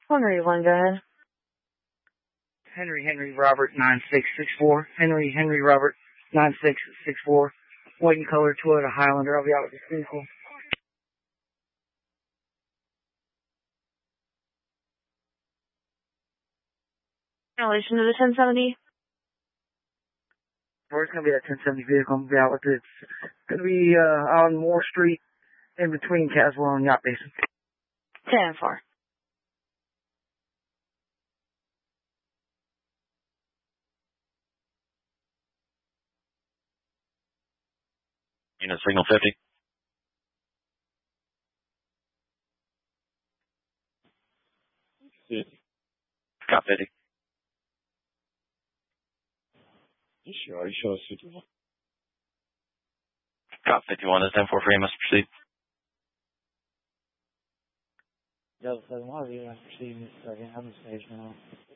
Henry 1, go ahead. Henry Robert 9664. Henry Robert 9664. White and color Toyota Highlander. I'll be out with this vehicle. In relation to the 1070? It's going to be that 1070 vehicle. I'm going to be out with it. It's going to be on Moore Street in between Caswell and Yacht Basin. 10-4. Unit signal 50. Cop 50. You sure? You sure it's 51? Cop 51 is 10-4 free, must proceed. Delta 7, why are you proceeding this second? I'm in stage now.